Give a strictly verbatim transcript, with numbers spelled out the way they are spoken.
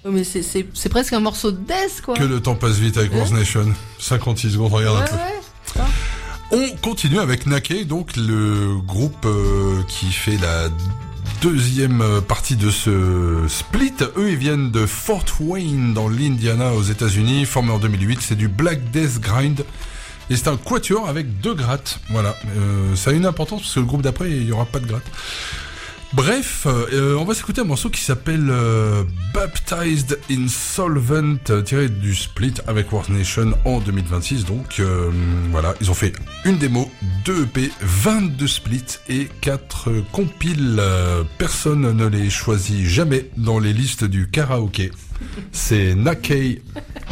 Oh, mais c'est, c'est, c'est presque un morceau de death, quoi. Que le temps passe vite avec Ouais. Wars Nation. cinquante-six secondes, regarde Ouais, un peu. ouais. Ça. On continue avec Nake, donc le groupe euh, qui fait la deuxième partie de ce split. Eux, ils viennent de Fort Wayne dans l'Indiana aux États-Unis, formé en deux mille huit. C'est du Black Death Grind et c'est un quatuor avec deux grattes. Voilà, euh, ça a une importance parce que le groupe d'après, il y aura pas de gratte. Bref, euh, on va s'écouter un morceau qui s'appelle euh, Baptized Insolvent, euh, tiré du split avec Wars Nation en deux mille vingt-six. Donc euh, voilà, ils ont fait une démo, deux E P, vingt-deux splits et quatre euh, compiles. Euh, personne ne les choisit jamais dans les listes du karaoké. C'est Nakei